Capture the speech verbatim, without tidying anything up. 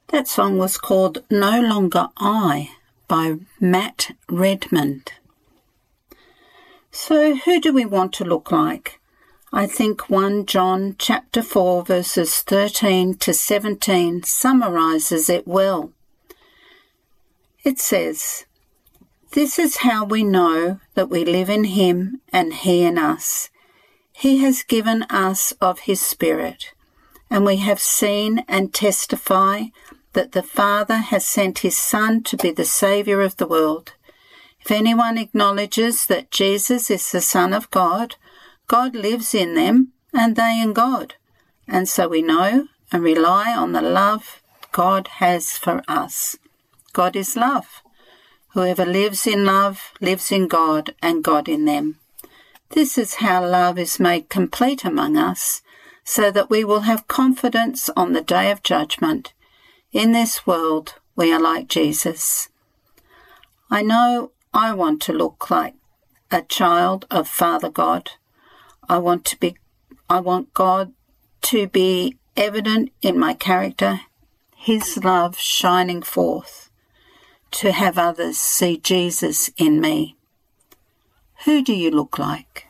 That song was called No Longer I by Matt Redmond. So who do we want to look like? I think First John chapter four verses thirteen to seventeen summarises it well. It says, "This is how we know that we live in him and he in us. He has given us of his Spirit, and we have seen and testify that the Father has sent his Son to be the Saviour of the world. If anyone acknowledges that Jesus is the Son of God, God lives in them and they in God. And so we know and rely on the love God has for us. God is love. Whoever lives in love lives in God and God in them. This is how love is made complete among us, so that we will have confidence on the day of judgment. In this world, we are like Jesus." I know I want to look like a child of Father God. I want to be, I want God to be evident in my character, his love shining forth, to have others see Jesus in me. Who do you look like?